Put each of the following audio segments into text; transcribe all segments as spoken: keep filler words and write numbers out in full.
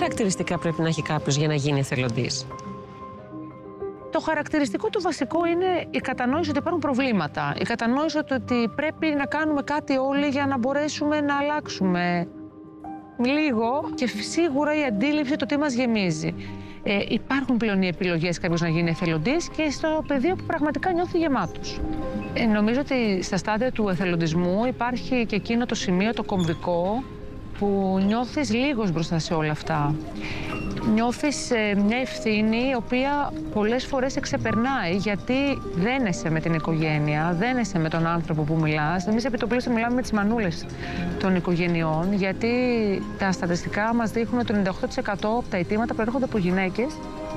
χαρακτηριστικά πρέπει να έχει κάποιος για να γίνει εθελοντής? Το χαρακτηριστικό του βασικό είναι η κατανόηση ότι υπάρχουν προβλήματα. Η κατανόηση ότι πρέπει να κάνουμε κάτι όλοι για να μπορέσουμε να αλλάξουμε λίγο και σίγουρα η αντίληψη το τι μας γεμίζει. Ε, υπάρχουν πλέον οι επιλογές κάποιος να γίνει εθελοντής και στο πεδίο που πραγματικά νιώθει γεμάτος. Ε, νομίζω ότι στα στάδια του εθελοντισμού υπάρχει και εκείνο το σημείο, το κομβικό, που νιώθεις λίγος μπροστά σε όλα αυτά. Νιώθεις ε, μια ευθύνη η οποία πολλές φορές εξεπερνάει, γιατί δένεσαι με την οικογένεια, δένεσαι με τον άνθρωπο που μιλάς. Εμείς επί το πλήστο μιλάμε με τις μανούλες των οικογενειών, γιατί τα στατιστικά μας δείχνουν ότι το ενενήντα οκτώ τοις εκατό από τα αιτήματα προέρχονται από γυναίκες.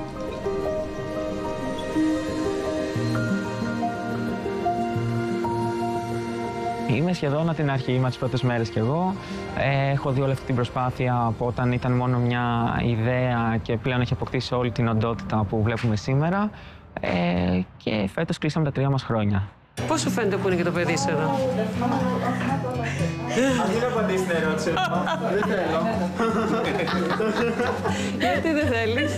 Είμαι σχεδόν από την αρχή, είμαι τις πρώτες μέρες κι εγώ. Ε, έχω δει όλη αυτή την προσπάθεια από όταν ήταν μόνο μια ιδέα και πλέον έχει αποκτήσει όλη την οντότητα που βλέπουμε σήμερα. Ε, και φέτος κλείσαμε τα τρία μας χρόνια. Πώς σου φαίνεται που είναι και το παιδί σου εδώ? Αν μην απαντήσει την ερώτηση, δεν θέλω. Γιατί δεν θέλεις?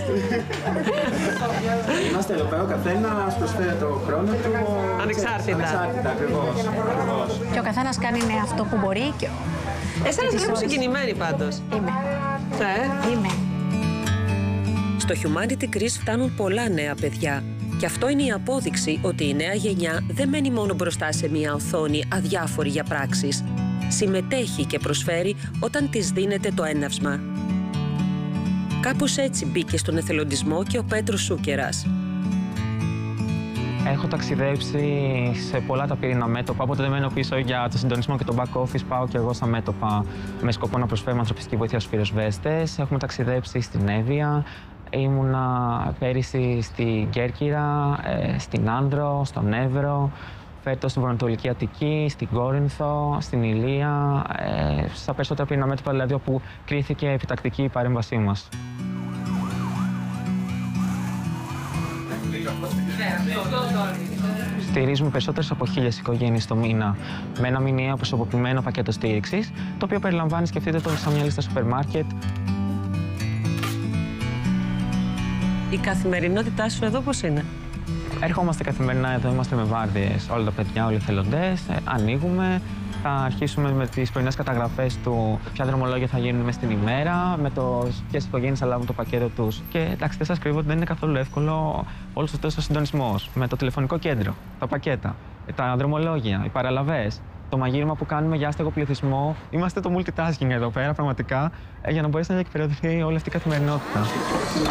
Είμαστε εδώ πέρα, ο καθένας προσφέρει το χρόνο του. Ανεξάρτητα. Ανεξάρτητα, ακριβώς. Και ο καθένας κάνει ναι, αυτό που μπορεί. Και... Εσένα σε βλέπω συγκινημένη πάντως. Είμαι. Ε? Είμαι. Στο Humanity Greece φτάνουν πολλά νέα παιδιά. Και αυτό είναι η απόδειξη ότι η νέα γενιά δεν μένει μόνο μπροστά σε μια οθόνη αδιάφορη για πράξεις. Συμμετέχει και προσφέρει όταν της δίνεται το έναυσμα. Κάπως έτσι μπήκε στον εθελοντισμό και ο Πέτρος Σούκερας. Έχω ταξιδέψει σε πολλά τα πυρήνα μέτωπα, οπότε δεν μένω πίσω για το συντονισμό και το back office. Πάω και εγώ στα μέτωπα με σκοπό να προσφέρουμε ανθρωπιστική βοήθεια στους πυροσβέστες. Έχουμε ταξιδέψει στην Εύβοια. Ήμουνα πέρυσι στην Κέρκυρα, στην Άνδρο, στον Εύρο, φέτος στην Βορειοανατολική Αττική, στην Κόρινθο, στην Ηλία, στα περισσότερα πυρήνα μέτωπα, δηλαδή όπου κρίθηκε επιτακτική η παρέμβασή μας. Στηρίζουμε περισσότερες από χίλιες οικογένειες το μήνα με ένα μηνιαίο προσωποποιημένο πακέτο στήριξης, το οποίο περιλαμβάνει, σκεφτείτε το, σαν μια λίστα σούπερ μάρκετ. Η καθημερινότητά σου εδώ πώς είναι? Ερχόμαστε καθημερινά εδώ, είμαστε με βάρδιες, όλα τα παιδιά, όλοι οι εθελοντές, ε, ανοίγουμε. Θα αρχίσουμε με τις πρωινές καταγραφές του ποια δρομολόγια θα γίνουν μες στην ημέρα, με το ποιες οικογένειες θα λάβουν το πακέτο τους. Και εντάξει, δεν σας κρύβω ότι δεν είναι καθόλου εύκολο όλος αυτός ο συντονισμός με το τηλεφωνικό κέντρο, τα πακέτα, τα δρομολόγια, οι παραλαβές, το μαγείρεμα που κάνουμε για άστεγο πληθυσμό. Είμαστε το multitasking εδώ πέρα, πραγματικά, για να μπορέσει να διεκπαιρεωθεί όλη αυτή η καθημερινότητα.